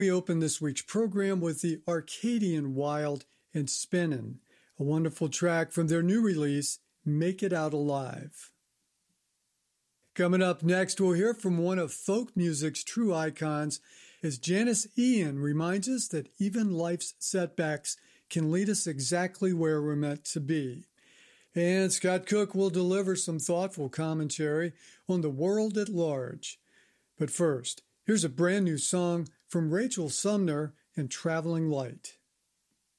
We open this week's program with the Arcadian Wild and Spinnin', a wonderful track from their new release, Make It Out Alive. Coming up next, we'll hear from one of folk music's true icons as Janis Ian reminds us that even life's setbacks can lead us exactly where we're meant to be. And Scott Cook will deliver some thoughtful commentary on the world at large. But first, here's a brand new song from Rachel Sumner and Traveling Light.